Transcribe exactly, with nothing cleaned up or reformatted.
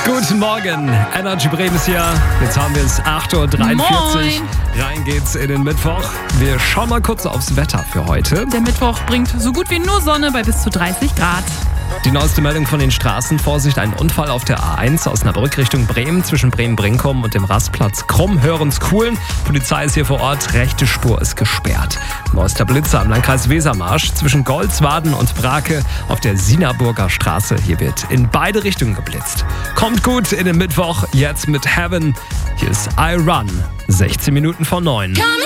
Guten Morgen, Energy Bremen ist hier. Jetzt haben wir es acht Uhr dreiundvierzig. Moin. Rein geht's in den Mittwoch. Wir schauen mal kurz aufs Wetter für heute. Der Mittwoch bringt so gut wie nur Sonne bei bis zu dreißig Grad. Die neueste Meldung von den Straßen. Vorsicht, ein Unfall auf der A eins aus Osnabrück Richtung Bremen zwischen Bremen-Brinkum und dem Rastplatz Krumm. Hörens-Kuhlen. Polizei ist hier vor Ort. Rechte Spur ist gesperrt. Neuester Blitzer am Landkreis Wesermarsch zwischen Golzwaden und Brake auf der Sinaburger Straße. Hier wird in beide Richtungen geblitzt. Kommt gut in den Mittwoch. Jetzt mit Heaven. Hier ist I Run. sechzehn Minuten vor neun.